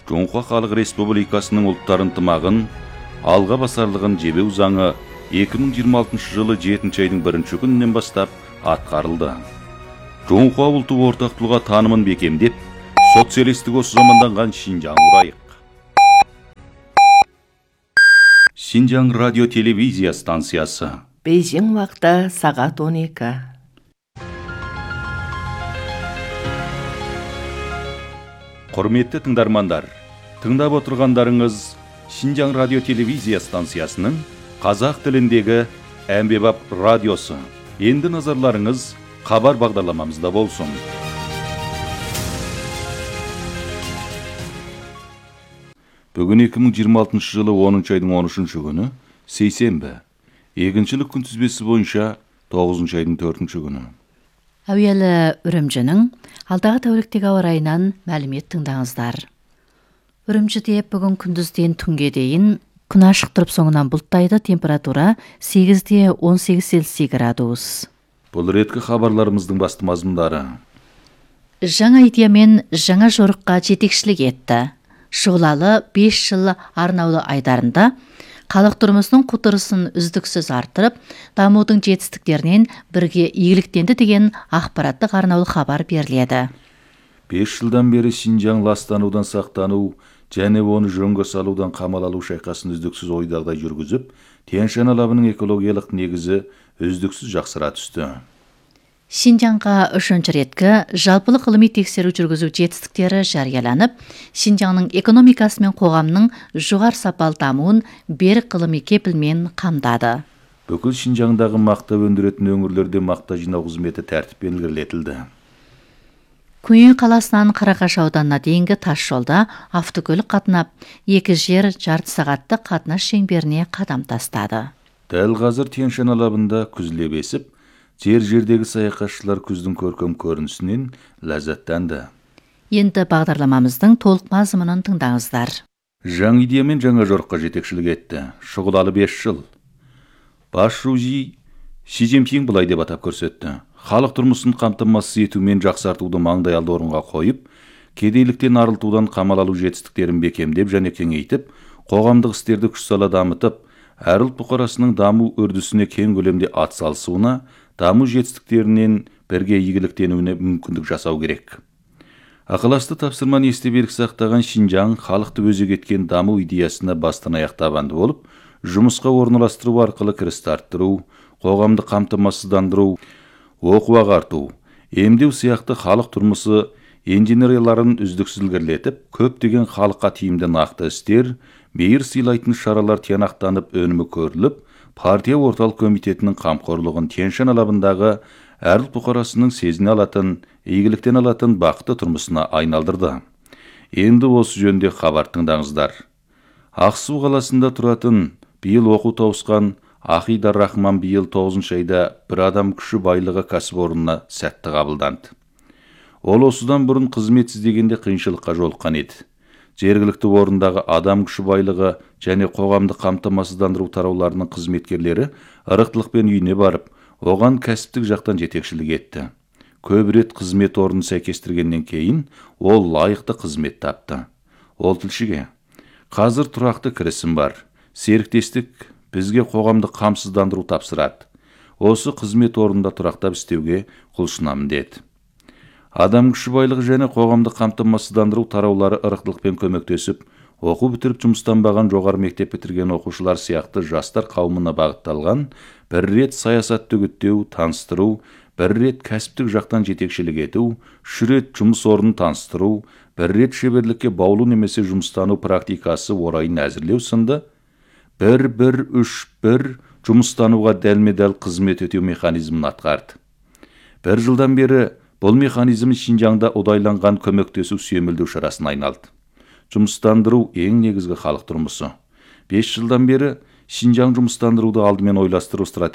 Жоңқа Халық Республикасының ұлттар ынтымағын, алға басарлығын жебеу заңы 2026 жылы 7 айдың 1 күнінен бастап атқарылды. Жоңқа ұлты ортақтылға танымын бекемдеп, социалистік осы заманданған Шинжаң ұрайық. Шинжаң радио-телевизия станциясы. Бейжің уақыты сағат 12. Құрметті тыңдармандар, тыңдап отырғандарыңыз Шинжаң радио-телевизия станциясының қазақ тіліндегі әмбебап радиосы. Енді назарларыңыз хабар бағдарламамызда болсын. Бүгін 2026 жылы 10 айдың 13 күні, сейсенбі. Егіншілік күнтізбесі бойынша 9 айдың 4 күні. Әуелі Үрімжінің алдағы тәуліктегі ауа райынан мәлімет тыңдаңыздар. Үрімжіде бүгін күндізден түнге дейін күн ашық тұрып соңынан бұлттайды, температура 8-18 Цельсий градус. Бұл реткі хабарларымыздың басты мазмұндары. Жаңа идеямен жаңа жорыққа жетекшілік етті. Шұғылалы 5 жыл арнаулы айдарында халық тұрмысының құтырысын үздіксіз артырып, дамудың жетістіктерінен бірге игіліктенді деген ақпараттық арнаулы хабар беріледі. 5 жылдан бері Шинжаң ластанудан сақтану және оны жөнге салудан қамал алу шайқасын үздіксіз ойдағдай жүргізіп, Тянь-Шань алабының экологиялық негізі үздіксіз жақсыра түсті. Шинжаңға 3-ші реткі жалпылық ғылыми тексеру жүргізу жетістіктері жарияланып, Шинжаңның экономикасы мен қоғамның жоғары сапалы дамуын берік ғылыми кепілмен қамдады. Бүкіл Шинжаңдағы мақта өндіретін өңірлерде мақта жинау қызметі тәртіппен ілгерілетілді. Күньей қаласынан Қарақаш ауданына дейінгі тас жолда автокөлік қатынап, 2 жер жарты сағатты қатынас шеңберіне қадам тастады. Дәл қазір Тянь-Шань алабында күз лебесіп, жердегі саяхатшылар күздің көркем көрінісінен ләззаттанды. Енді бағдарламамыздың толық мазмұнын тыңдаңыздар. Жаңа идеямен жаңа жорыққа жетекшілік етті. Шұғылалы 5 жыл. Бас Жужи Си Цзиньпин былай деп атап көрсетті. Халық тұрмысын қамтамасыз етумен жақсартуды маңдайалды орынға қойып, кедейліктен арылтудан қамал алу жетістіктерін бекемдеп және кеңейтіп, қоғамдық істерді күш сала дамытып, әр ұлт бұқарасының даму үрдісіне кең көлемде атсалысуына, даму жетістіктерінен бірге игіліктенуіне мүмкіндік жасау керек. Ақыласты тапсырманы есте берік сақтаған Шинжаң халықты өзек еткен даму идеясына бастан аяқ табанды болып, жұмысқа орналастыру арқылы кірісті арттыру, қоғамды қамтамасыздандыру, оқу ағарту, емдеу сияқты халық тұрмысы инженерияларын үздіксіз ілгерілетіп, көптеген халыққа тиімді нақты істер, мейір сыйлайтын шаралар тиянақтанып өнімі көріліп, партия орталық комитетінің қамқорлығын Тянь-Шань алабындағы әр ұлт бұқарасының сезіне алатын, игіліктен алатын бақытты тұрмысына айналдырды. Енді осы жөнде хабар тыңдаңыздар. Ақсу қаласында тұратын, биыл оқу тауысқан Ақидар Рахман биыл 9 айда бір адам күші байлығы кәсіпорнына сәтті қабылданды. Ол осыдан бұрын қызметсіз дегенде қиыншылыққа жолыққан еді. Жергілікті орындағы адам күші байлығы және қоғамды қамтамасыздандыру тарауларының қызметкерлері ырықтылықпен үйіне барып, оған кәсіптік жақтан жетекшілік етті. Көп рет қызмет орнын сәйкестіргеннен кейін ол лайықты қызмет тапты. Ол тілшіге: қазір тұрақты кірісім бар. Серіктестік бізге қоғамды қамсыздандыру тапсырады. Осы қызмет орнында тұрақтап істеуге құлшынамын деді. Адам күші байлығы және қоғамды қамтамасыздандыру тараулары ырықтылықпен көмектесіп, оқу бітіріп жұмыстанбаған жоғары мектеп бітірген оқушылар сияқты жастар қауымына бағытталған, бір рет саясатты үгіттеу, таныстыру, бір рет кәсіптік жақтан жетекшілік ету, 3 рет жұмыс орнын таныстыру, бір рет шеберлікке баулу немесе жұмыстану практикасы орайын әзірлеу сынды 1-1-3-1 жұмыстануға дәлме-дәл қызмет өтеу механизмін атқарды. 1 жылдан бері бұл механизм Шинжаңда ұдайланған көмектесу сүйемелдеу шарасына айналды. Жұмыстандыру ең негізгі халық тұрмысы. 5 жылдан бері Шинжаң жұмыстандыруды алдымен ойластыру стратегиясы